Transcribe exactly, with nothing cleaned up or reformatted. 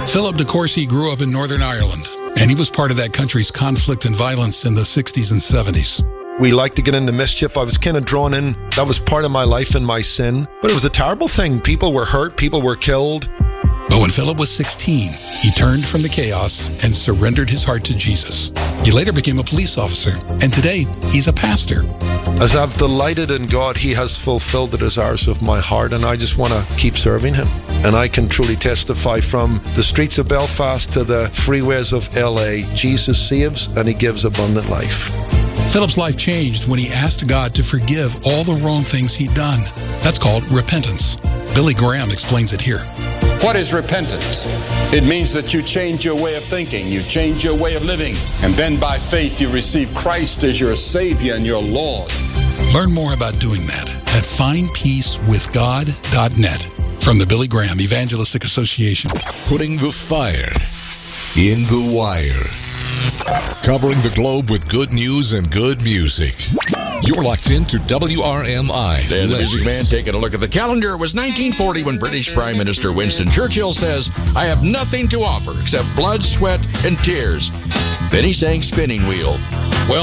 Philip de Courcy grew up in Northern Ireland, and he was part of that country's conflict and violence in the sixties and seventies. We liked to get into mischief. I was kind of drawn in. That was part of my life and my sin. But it was a terrible thing. People were hurt. People were killed. But when Philip was sixteen, he turned from the chaos and surrendered his heart to Jesus. He later became a police officer, and today he's a pastor. As I've delighted in God, He has fulfilled the desires of my heart, and I just want to keep serving Him. And I can truly testify from the streets of Belfast to the freeways of L A, Jesus saves and He gives abundant life. Philip's life changed when he asked God to forgive all the wrong things he'd done. That's called repentance. Billy Graham explains it here. What is repentance? It means that you change your way of thinking, you change your way of living, and then by faith you receive Christ as your Savior and your Lord. Learn more about doing that at find peace with god dot net from the Billy Graham Evangelistic Association. Putting the fire in the wire. Covering the globe with good news and good music. You're locked into W R M I. There's the Music Man taking a look at the calendar. It was nineteen forty when British Prime Minister Winston Churchill says, "I have nothing to offer except blood, sweat, and tears." Then he sang Spinning Wheel.